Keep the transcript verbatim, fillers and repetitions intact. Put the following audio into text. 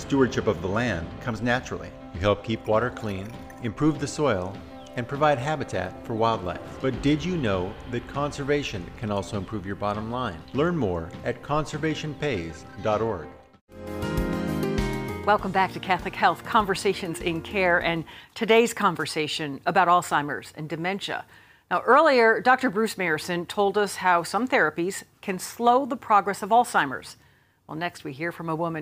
Stewardship of the land comes naturally. You help keep water clean, improve the soil, and provide habitat for wildlife. But did you know that conservation can also improve your bottom line? Learn more at conservation pays dot org. Welcome back to Catholic Health Conversations in Care, and today's conversation about Alzheimer's and dementia. Now, earlier, Doctor Bruce Mayerson told us how some therapies can slow the progress of Alzheimer's. Well, next we hear from a woman